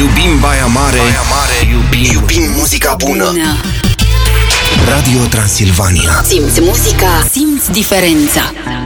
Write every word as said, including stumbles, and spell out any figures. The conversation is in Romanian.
Iubim Baia Mare, Baia Mare. Iubim, iubim muzica bună. bună Radio Transilvania. Simți muzica, simți diferența.